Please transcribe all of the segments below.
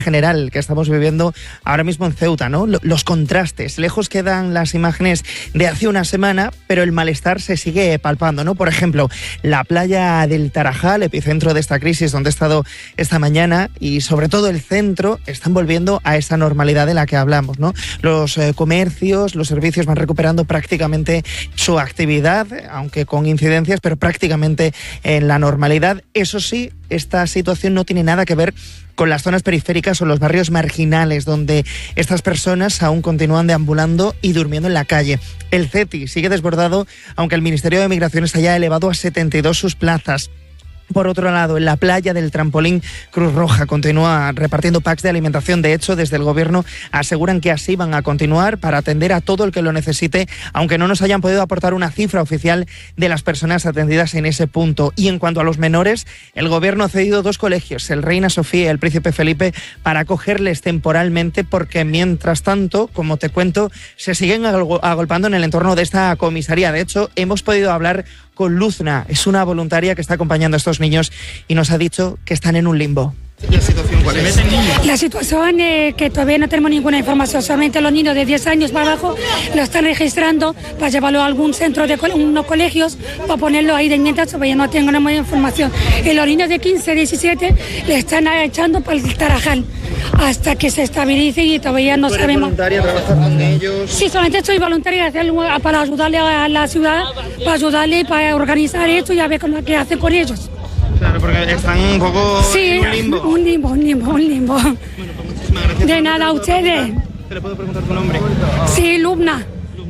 general que estamos viviendo ahora mismo en Ceuta, ¿no? Los contrastes, lejos quedan las imágenes de hace una semana, pero el malestar se sigue palpando, ¿no? Por ejemplo, la playa del Tarajal, epicentro de esta crisis donde he estado esta mañana, y sobre todo el centro, están volviendo a esa normalidad de la que hablamos, ¿no? Los comercios, los servicios van recuperando prácticamente su actividad, aunque con incidencias, pero prácticamente en la normalidad. Eso sí, esta situación no tiene nada que ver con las zonas periféricas o los barrios marginales, donde estas personas aún continúan deambulando y durmiendo en la calle. El CETI sigue desbordado, aunque el Ministerio de Migraciones haya elevado a 72 sus plazas. Por otro lado, en la playa del Trampolín, Cruz Roja continúa repartiendo packs de alimentación. De hecho, desde el Gobierno aseguran que así van a continuar para atender a todo el que lo necesite, aunque no nos hayan podido aportar una cifra oficial de las personas atendidas en ese punto. Y en cuanto a los menores, el Gobierno ha cedido 2 colegios, el Reina Sofía y el Príncipe Felipe, para acogerles temporalmente, porque mientras tanto, como te cuento, se siguen agolpando en el entorno de esta comisaría. De hecho, hemos podido hablar con Luzna, es una voluntaria que está acompañando a estos niños y nos ha dicho que están en un limbo. ¿La situación cuál es? La situación es que todavía no tenemos ninguna información, solamente los niños de 10 años para abajo lo están registrando para llevarlo a algún centro de unos colegios para ponerlo ahí de mientras todavía no tengo ninguna información. Y los niños de 15, 17 le están echando para el Tarajal hasta que se estabilice y todavía no sabemos. ¿Eres voluntaria, trabajar con ellos? Sí, solamente soy voluntaria para ayudarle a la ciudad, para ayudarle, para organizar esto y a ver qué hace con ellos. Claro, porque están un poco en un limbo. Un limbo. Bueno, pues muchísimas gracias. De nada, a ustedes. ¿Te le puedo preguntar tu nombre? Sí, Lubna.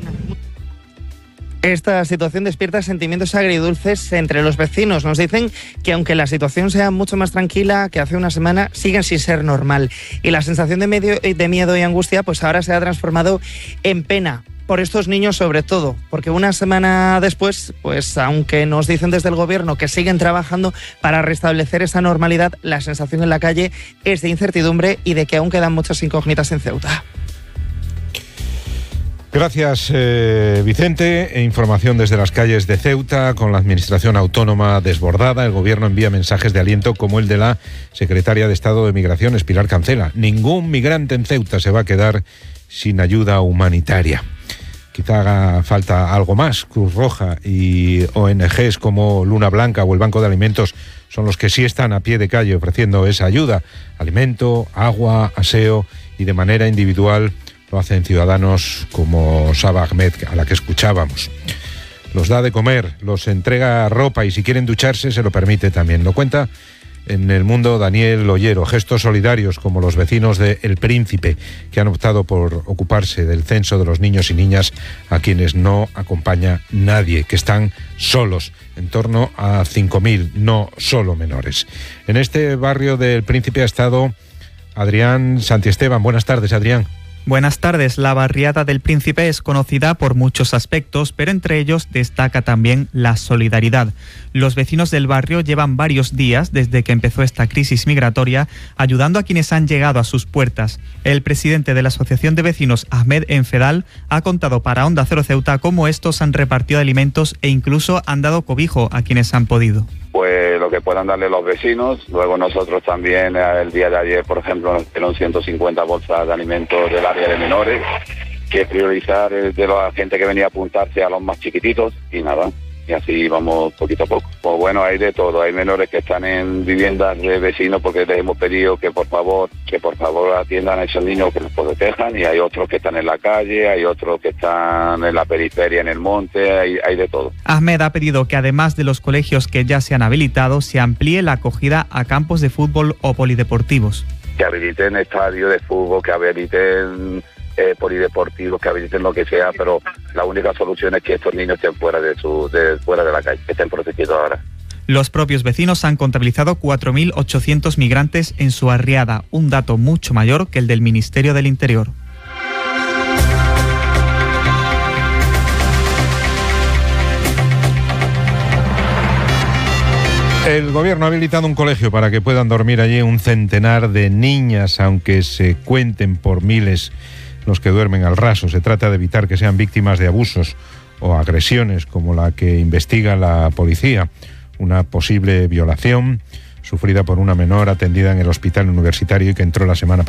Esta situación despierta sentimientos agridulces entre los vecinos. Nos dicen que aunque la situación sea mucho más tranquila que hace una semana, siguen sin ser normal. Y la sensación de miedo y angustia pues ahora se ha transformado en pena. Por estos niños sobre todo, porque una semana después, pues aunque nos dicen desde el Gobierno que siguen trabajando para restablecer esa normalidad, la sensación en la calle es de incertidumbre y de que aún quedan muchas incógnitas en Ceuta. Gracias, Vicente. Información desde las calles de Ceuta, con la administración autónoma desbordada. El Gobierno envía mensajes de aliento como el de la secretaria de Estado de Migraciones, Pilar Cancela. Ningún migrante en Ceuta se va a quedar sin ayuda humanitaria. Quizá haga falta algo más. Cruz Roja y ONGs como Luna Blanca o el Banco de Alimentos son los que sí están a pie de calle ofreciendo esa ayuda. Alimento, agua, aseo, y de manera individual lo hacen ciudadanos como Saba Ahmed, a la que escuchábamos. Los da de comer, los entrega ropa y si quieren ducharse se lo permite también. Lo cuenta en El Mundo Daniel Ollero. Gestos solidarios como los vecinos de El Príncipe, que han optado por ocuparse del censo de los niños y niñas a quienes no acompaña nadie, que están solos, en torno a 5.000, no solo menores. En este barrio del Príncipe ha estado Adrián Santiesteban. Buenas tardes, Adrián. Buenas tardes. La barriada del Príncipe es conocida por muchos aspectos, pero entre ellos destaca también la solidaridad. Los vecinos del barrio llevan varios días, desde que empezó esta crisis migratoria, ayudando a quienes han llegado a sus puertas. El presidente de la Asociación de Vecinos, Ahmed Enfedal, ha contado para Onda Cero Ceuta cómo estos han repartido alimentos e incluso han dado cobijo a quienes han podido. Pues lo que puedan darle los vecinos. Luego nosotros también, el día de ayer, por ejemplo, nos dieron 150 bolsas de alimentos del área de menores, que priorizar de la gente que venía a apuntarse a los más chiquititos y nada. Y así vamos poquito a poco. Pues bueno, hay de todo. Hay menores que están en viviendas de vecinos porque les hemos pedido que por favor atiendan a esos niños que los protejan, y hay otros que están en la calle, hay otros que están en la periferia, en el monte, hay de todo. Ahmed ha pedido que además de los colegios que ya se han habilitado, se amplíe la acogida a campos de fútbol o polideportivos. Que habiliten estadios de fútbol, que habiliten polideportivos, que habiliten lo que sea, pero la única solución es que estos niños estén fuera de la calle, que estén protegidos ahora. Los propios vecinos han contabilizado 4.800 migrantes en su barriada, un dato mucho mayor que el del Ministerio del Interior. El Gobierno ha habilitado un colegio para que puedan dormir allí un centenar de niñas, aunque se cuenten por miles los que duermen al raso. Se trata de evitar que sean víctimas de abusos o agresiones como la que investiga la policía, una posible violación sufrida por una menor atendida en el hospital universitario y que entró la semana pasada.